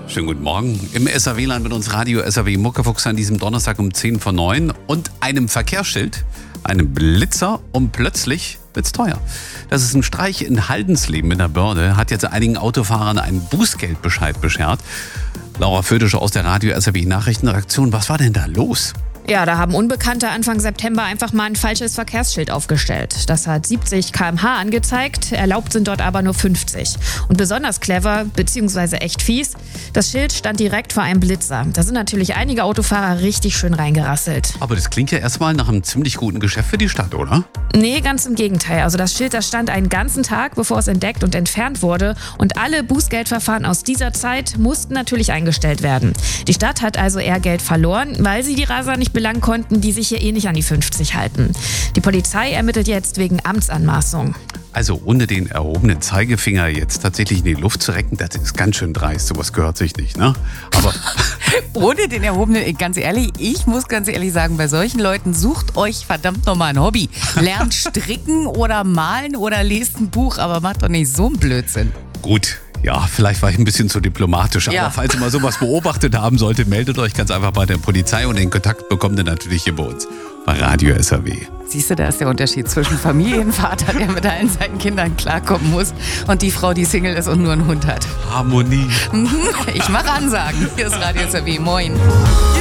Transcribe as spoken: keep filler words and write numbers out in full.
Schönen guten Morgen. Im S R W-Land mit uns Radio S R W Muckefuchs an diesem Donnerstag um zehn vor neun und einem Verkehrsschild, einem Blitzer und plötzlich wird's teuer. Das ist ein Streich in Haldensleben in der Börde, hat jetzt einigen Autofahrern einen Bußgeldbescheid beschert. Laura Födisch aus der Radio S R W Nachrichtenredaktion, was war denn da los? Ja, da haben Unbekannte Anfang September einfach mal ein falsches Verkehrsschild aufgestellt. Das hat siebzig Kilometer pro Stunde angezeigt, erlaubt sind dort aber nur fünfzig. Und besonders clever, beziehungsweise echt fies, das Schild stand direkt vor einem Blitzer. Da sind natürlich einige Autofahrer richtig schön reingerasselt. Aber das klingt ja erstmal nach einem ziemlich guten Geschäft für die Stadt, oder? Nee, ganz im Gegenteil. Also das Schild, das stand einen ganzen Tag, bevor es entdeckt und entfernt wurde. Und alle Bußgeldverfahren aus dieser Zeit mussten natürlich eingestellt werden. Die Stadt hat also eher Geld verloren, weil sie die Raser nicht belangen konnten, die sich hier eh nicht an die fünfzig halten. Die Polizei ermittelt jetzt wegen Amtsanmaßung. Also ohne den erhobenen Zeigefinger jetzt tatsächlich in die Luft zu recken, das ist ganz schön dreist. Sowas gehört sich nicht, ne? Aber ohne den erhobenen, ganz ehrlich, ich muss ganz ehrlich sagen, bei solchen Leuten sucht euch verdammt nochmal ein Hobby. Lernt stricken oder malen oder lest ein Buch, aber macht doch nicht so einen Blödsinn. gut, ja, vielleicht war ich ein bisschen zu diplomatisch, aber Ja. falls ihr mal sowas beobachtet haben solltet, meldet euch ganz einfach bei der Polizei und den Kontakt bekommt ihr natürlich hier bei uns bei Radio S R W. Siehst du, da ist der Unterschied zwischen Familienvater, der mit allen seinen Kindern klarkommen muss, und die Frau, die Single ist und nur einen Hund hat. Harmonie. Ich mache Ansagen. Hier ist Radio S R W. Moin.